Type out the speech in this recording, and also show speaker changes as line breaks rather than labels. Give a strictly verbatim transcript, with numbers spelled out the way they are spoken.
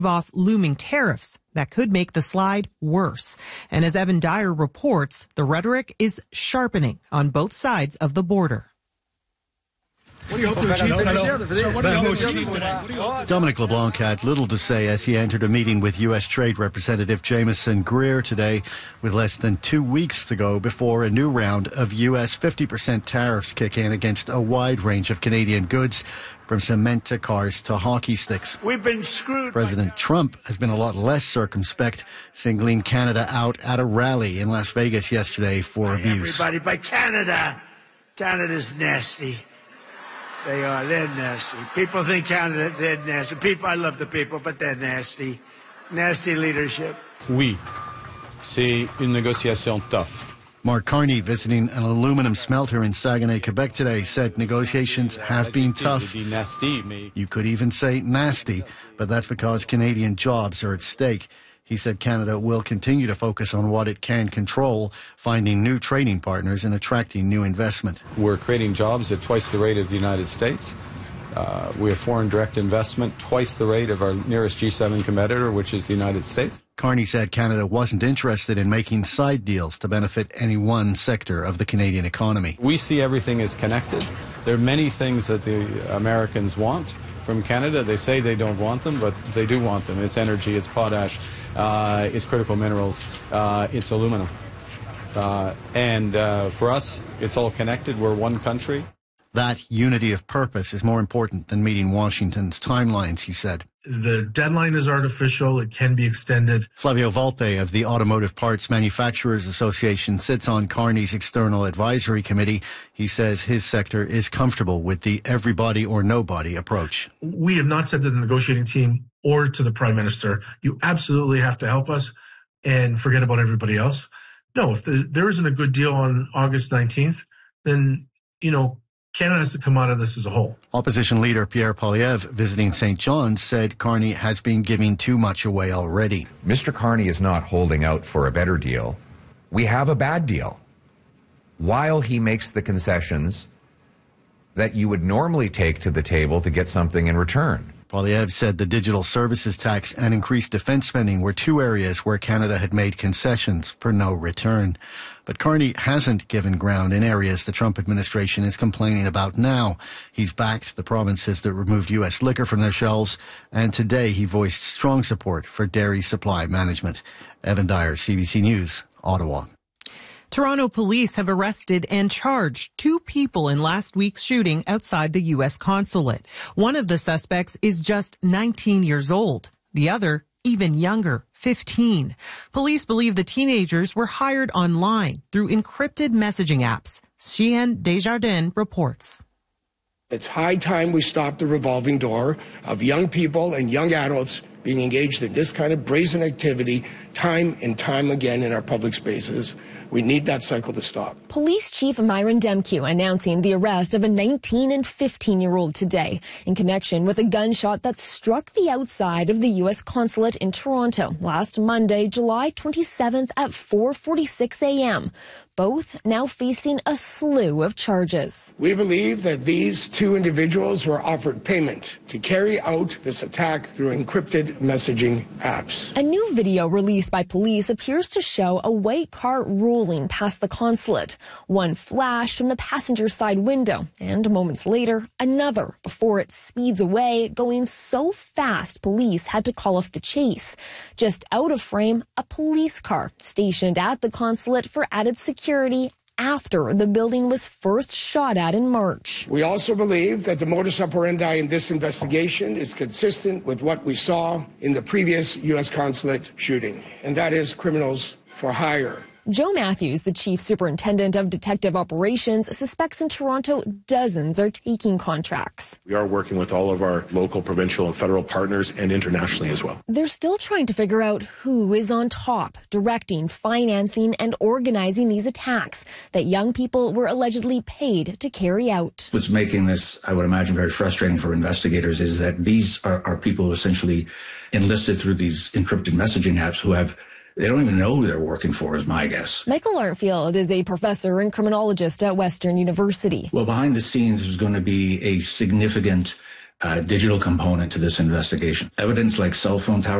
off looming tariffs that could make the slide worse. And as Evan Dyer reports, the rhetoric is sharpening on both sides of the border.
What do you hope to achieve today?
Dominic LeBlanc had little to say as he entered a meeting with U S Trade Representative Jameson Greer today, with less than two weeks to go before a new round of U S fifty percent tariffs kick in against a wide range of Canadian goods, from cement to cars to hockey sticks.
We've been screwed.
President Trump has been a lot less circumspect, singling Canada out at a rally in Las Vegas yesterday for abuse.
Everybody, but Canada, Canada's nasty. They are. They're nasty. People think Canada, they're nasty. People, I love the people, but they're nasty. Nasty leadership.
Oui, c'est une négociation tough.
Mark Carney, visiting an aluminum smelter in Saguenay, Quebec today, said negotiations have been tough. You could even say nasty, but that's because Canadian jobs are at stake. He said Canada will continue to focus on what it can control, finding new trading partners and attracting new investment.
We're creating jobs at twice the rate of the United States. Uh, we have foreign direct investment twice the rate of our nearest G seven competitor, which is the United States.
Carney said Canada wasn't interested in making side deals to benefit any one sector of the Canadian economy.
We see everything as connected. There are many things that the Americans want from Canada. They say they don't want them, but they do want them. It's energy, it's potash, uh, it's critical minerals, uh, it's aluminum. Uh, and uh, for us, it's all connected. We're one country.
That unity of purpose is more important than meeting Washington's timelines, he said.
The deadline is artificial. It can be extended.
Flavio Volpe of the Automotive Parts Manufacturers Association sits on Carney's external advisory committee. He says his sector is comfortable with the everybody or nobody approach.
We have not said to the negotiating team or to the Prime Minister, you absolutely have to help us and forget about everybody else. No, if the, there isn't a good deal on August nineteenth, then, you know, Canada has to come out of this as a whole.
Opposition leader Pierre Poilievre, visiting Saint John's, said Carney has been giving too much away already.
Mister Carney is not holding out for a better deal. We have a bad deal. While he makes the concessions that you would normally take to the table to get something in return.
Poilievre said the digital services tax and increased defense spending were two areas where Canada had made concessions for no return. But Carney hasn't given ground in areas the Trump administration is complaining about now. He's backed the provinces that removed U S liquor from their shelves, and today he voiced strong support for dairy supply management. Evan Dyer, C B C News, Ottawa.
Toronto police have arrested and charged two people in last week's shooting outside the U S consulate. One of the suspects is just nineteen years old. The other, even younger, fifteen. Police believe the teenagers were hired online through encrypted messaging apps. Cheyenne Desjardins reports.
It's high time we stop the revolving door of young people and young adults being engaged in this kind of brazen activity time and time again in our public spaces. We need that cycle to stop.
Police Chief Myron Demkiw announcing the arrest of a nineteen and fifteen-year-old today in connection with a gunshot that struck the outside of the U S consulate in Toronto last Monday, July twenty-seventh at four forty-six a.m. Both now facing a slew of charges.
We believe that these two individuals were offered payment to carry out this attack through encrypted messaging apps.
A new video released by police appears to show a white car rolling past the consulate. One flashed from the passenger side window, and moments later, another before it speeds away, going so fast police had to call off the chase. Just out of frame, a police car stationed at the consulate for added security after the building was first shot at in March.
We also believe that the modus operandi in this investigation is consistent with what we saw in the previous U S consulate shooting, and that is criminals for hire.
Joe Matthews, the chief superintendent of detective operations, suspects in Toronto dozens are taking contracts.
We are working with all of our local, provincial, and federal partners and internationally as well.
They're still trying to figure out who is on top, directing, financing, and organizing these attacks that young people were allegedly paid to carry out.
What's making this, I would imagine, very frustrating for investigators is that these are, are people who essentially enlisted through these encrypted messaging apps who have They don't even know who they're working for, is my guess.
Michael Arntfield is a professor and criminologist at Western University.
Well, behind the scenes, there's going to be a significant uh, digital component to this investigation. Evidence like cell phone tower